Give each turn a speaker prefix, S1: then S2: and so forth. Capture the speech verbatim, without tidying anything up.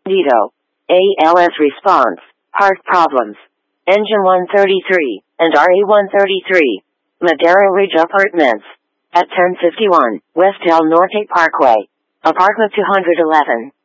S1: Dito. A L S response. Heart problems. Engine one thirty-three, and R A one thirty-three. Madera Ridge Apartments. At ten fifty-one, West El Norte Parkway. Apartment two eleven.